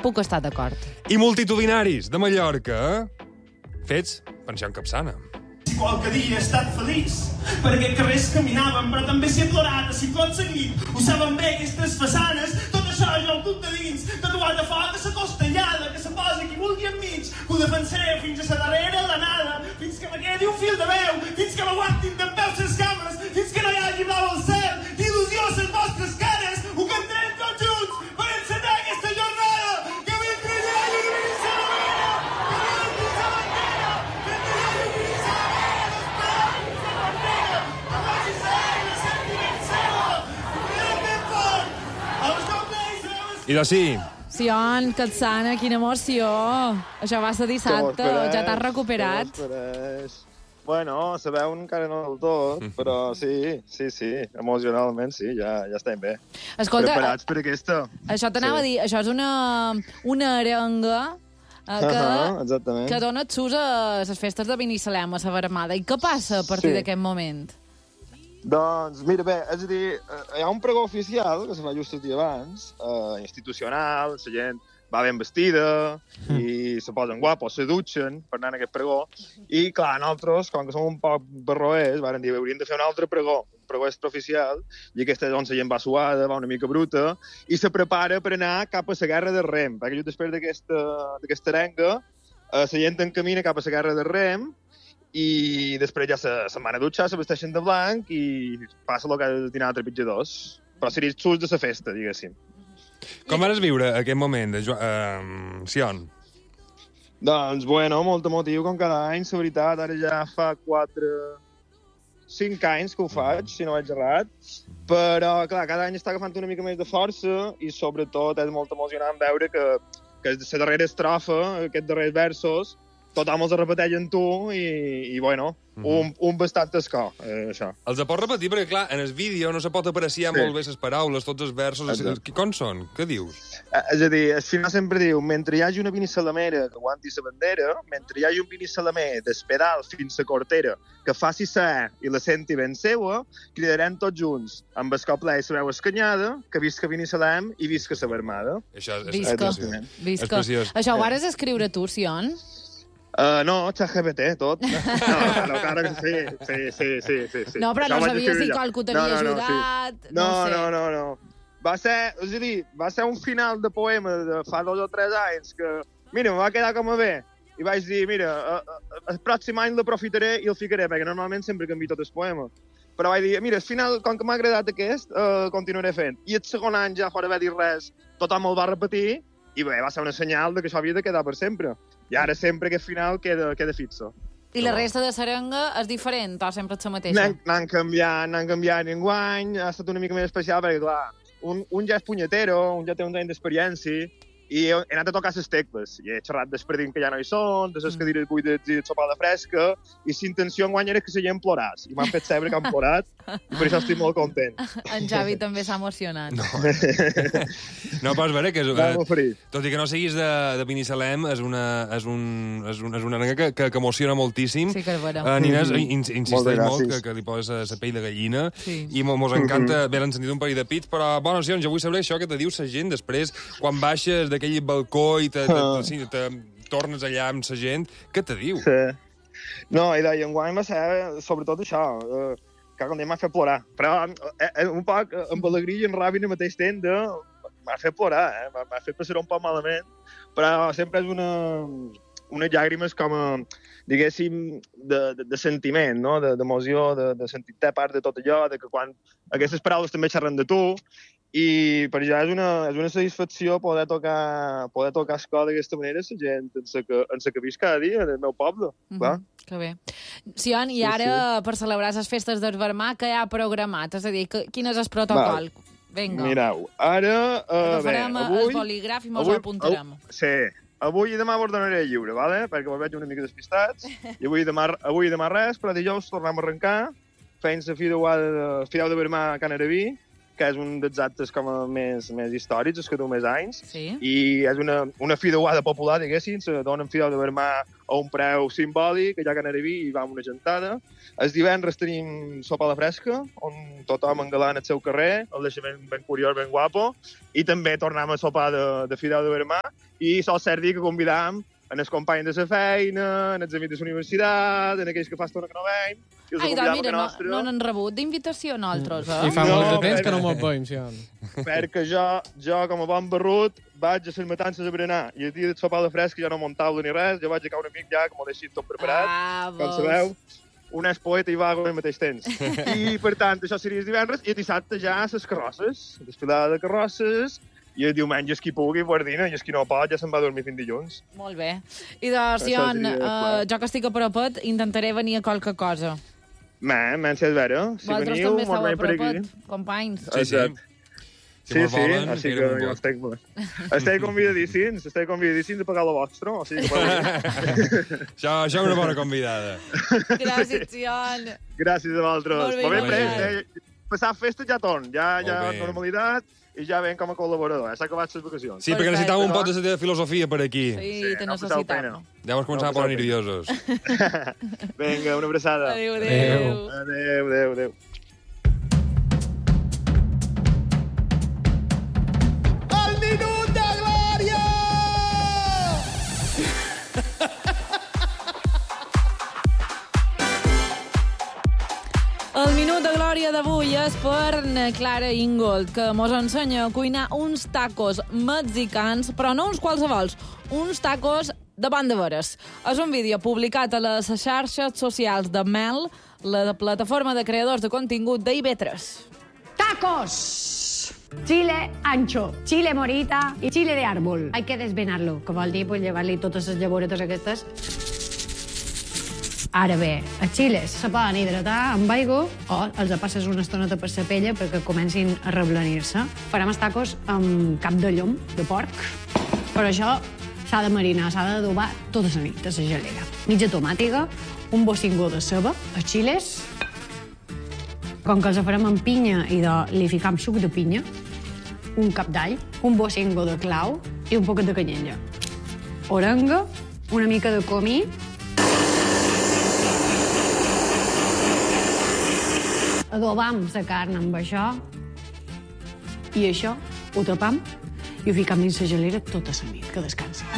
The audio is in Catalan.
puc estar d'acord. I multitudinaris, de Mallorca, fets pensió en Capçana. Si qualque dia he estat feliç, per aquests carrers caminàvem, però també si he plorat, si tot seguit, ho saben bé aquestes façanes, tot això jo el puc de dins, tatuat a fora de sa costellada, que se posa qui vulgui enmig, que ho defensaré fins a sa darrera l'anada, fins que me quedi un fil de veu, fins que m'aguantin dempeus ses cames, fins que no hi hagi blau al cel, il·lusió a ses vostres cares, ho cantarem tots junts per encetar aquesta jornada, que mentre hi hagi una missa de vera, que mentre hi hagi bandera, mentre hi hagi una missa de vera, I de sí, Sion, Capçana, quina emoció. Això va ser dissabte, ja t'has recuperat. Bueno, se veu encara no del tot, però sí, emocionalment sí, ja estem bé. Escolta, preparats per aquesta. Això t'anava a dir, això és una arenga exactament. que dona xus a les festes de Binissalem, a la Vermada. I què passa a partir d'aquest moment? Doncs, mira, bé, és a dir, hi ha un pregó oficial, que se fa just el dia abans, institucional, la gent va ben vestida i se posen guapos, se dutxen per anar a aquest pregó. I, clar, nosaltres, com que som un poc barroers, varen dir, hauríem de fer un altre pregó extraoficial, i aquesta és on la gent va suada, va una mica bruta, i se prepara per anar cap a la guerra de Rem, perquè just després d'aquesta arenga, la gent encamina cap a la guerra de Rem, i després ja se'n van a dutxar, se vesteixen de blanc i passa el que ha de dinar a trepitjadors. Però seria xus de la festa, diguéssim. com vas viure aquest moment, Sion? Doncs, bueno, molt emotiu, com cada any, la veritat. Ara ja fa 5 anys que ho faig, si no vaig errat. Però, clar, cada any està agafant una mica més de força i, sobretot, és molt emocionant veure que la darrera estrofa, aquests darrers versos, tothom els repeteix en tu i bueno, un bastant escó, això. Els pots repetir, perquè, clar, en el vídeo no se pot apreciar molt bé les paraules, tots els versos. Com són? Què dius? És a dir, el final sempre diu, mentre hi hagi una binissalamera que aguanti la bandera, mentre hi hagi un binissalamer d'espedal fins a Cortera que faci sa i la senti ben seua, cridarem tots junts, amb el cop ple i la veu escanyada, que visca Binissalem i visca la Vermada. Això és Visca. preciós. Això ho vas escriure tu, Sion? No, ChatGPT, tot. No, claro que sí. No, però no sabia si qualcú t'havia ajudat. No. Va ser un final de poema de fa 2 o 3 anys que, mira, me va quedar com a bé. I vaig dir, mira, el pròxim any l'aprofitaré i el ficaré, perquè normalment sempre canvio tot el poema. Però vaig dir, mira, al final, com que m'ha agradat aquest, continuaré fent. I el segon any, ja fora haver dit res, tothom el va repetir, i bé, va ser una senyal de que això havia de quedar per sempre. I ara sempre aquest final queda fixo. I la resta de serenga és diferent o sempre és la mateixa? N'han canviat enguany, ha estat una mica més especial perquè, clar, un ja és punyetero, un ja té uns anys d'experiència, i he anat a tocar les tecles. I he xerrat d'espredint que ja no hi són, de les cadires buides i de sopada fresca, i la intenció enguany era que la gent ploràs. I m'han fet saber que han plorat, i per això estic molt content. En Javi també s'ha emocionat. No, però és vera que tot i que no siguis de Binissalem, és una arenga que emociona moltíssim. Sí que és vera. Nina insisteix molt que li poses la pell de gallina i mos encanta haver-en sentit un parell de pits, però, bueno, sí, jo vull saber això que te diu la gent després, quan baixes d'aquell balcó i te tornes allà amb la gent, què te diu? Sí. No, i enguany va ser sobretot això, que com m'ha fet plorar. Però un poc amb alegria i en ràbia al mateix temps m'ha fet plorar, m'ha fet passar un poc malament, però sempre és unes llàgrimes com a, diguéssim, de sentiment, no? D'emoció, de sentir-te part de tot allò, de que quan aquestes paraules també xerren de tu, i per això és una satisfacció poder tocar escó d'aquesta manera la gent en la que visc cada dia, en el meu poble, clar. Que bé. Sion, i ara, per celebrar les festes d'Esvermà, què hi ha programat? És a dir, quin és el protocol? Vinga. Mireu, ara... Agafarem el bolígraf i mos apuntarem. Sí, avui i demà vos donaré lliure, ¿vale? Perquè vos veig una mica despistats, i avui i demà res, però dijous tornem a arrencar, fent la Fideu de Vermà a Can Araví, que és un dels actes com a més històrics, els que du més anys, i és una fideuada popular, diguéssim, se donen Fideu de Vermà a un preu simbòlic, allà a Can Araví hi va amb una gentada. El divendres tenim sopa a la fresca, on tothom engalant el seu carrer, el deixament ben curiós, ben guapo, i també tornem a sopar de Fideu de Vermà, I sol ser dir que convidam en els companys de la feina, en els amics de la universitat, en aquells que fa estona que no veiem, i els convidam a nostre... No n'han rebut d'invitació nosaltres, I fa molt de temps que no me'l veiem, sí. Perquè jo, com a bon barrut, vaig a les matances a berenar, i el dia del sopar de fresc ja no muntava ni res, jo vaig a un amic ja que m'ho deixi tot preparat, com sabeu. Un és poeta i vago al mateix temps. I, per tant, això seria el divendres, i el dissabte ja les carrosses, desfilada de carrosses, i el diumenge és qui pugui guardina, i és qui no pot ja se'n va a dormir fins dilluns. Molt bé. I doncs, Sion, jo que estic a propet, intentaré venir a qualque cosa. Men, si és vera. Si vosaltres veniu, també esteu a per aquí. propet, companys. Sí. Sí, així que jo estic convidadíssims a pagar la vostra, o sigui que... Això és una bona convidada. Gràcies, Sion. Gràcies a vosaltres. Molt bé, prest, passar festa ja torn, ja normalitat, i ja ven com a col·laborador, s'ha acabat les vacacions. Sí, perquè necessitàvem un pot de la teva filosofia per aquí. Sí, te necessitàvem. Ja vamos començar a posar nerviosos. Vinga, una abraçada. Adéu. El minut de glòria d'avui és per Clara Ingold, que mos ensenya a cuinar uns tacos mexicans, però no uns qualsevols, uns tacos de pan de veres. És un vídeo publicat a les xarxes socials de Mel, la plataforma de creadors de contingut d'IV3. ¡Tacos! Chile ancho, chile morita y chile de árbol. Hay que desvenarlo, que vol dir llevar-li totes les llavoretes aquestes. Ara bé, els xiles se poden hidratar amb aigua o els passes una estoneta per la pella perquè comencin a reblanir-se. Farem els tacos amb cap de llom, de porc, però això s'ha de marinar, s'ha d'adobar tota la nit a la gelera. Mitja tomàtiga, un bocingó de ceba, els xiles. Com que els farem amb pinya i li ficam suc de pinya, un cap d'all, un bocingó de clau i un poquet de canyella. Orenga, una mica de comí, adobam la carn amb això i això ho tapam i ho ficam dins la gelera tota la nit, que descansi.